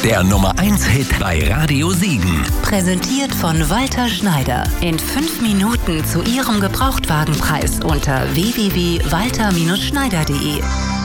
Der Nummer 1 Hit bei Radio Siegen. Präsentiert von Walter Schneider. In 5 Minuten zu Ihrem Gebrauchtwagenpreis unter www.walter-schneider.de.